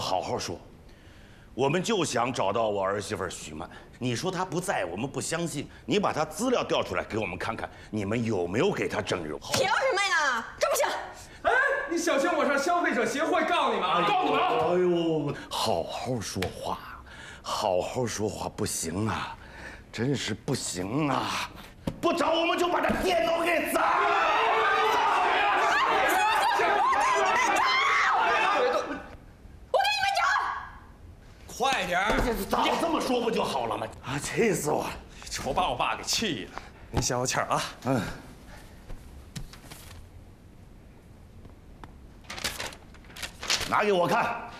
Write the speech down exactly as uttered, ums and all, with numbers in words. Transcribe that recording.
好好说。我们就想找到我儿媳妇许曼。你说她不在，我们不相信。你把她资料调出来给我们看看，你们有没有给她整容？ 凭什么呀？这不行！ 哎，你小心我上消费者协会告你们啊！告你们！ 哎呦，好好说话，好好说话，不行啊，真是不行啊！不找我们就把这电脑给砸了！ 快点儿！ 早这么说不就好了吗？啊，气死我了！ 瞅把我爸给气的。您消消气儿啊。嗯。 拿给我看。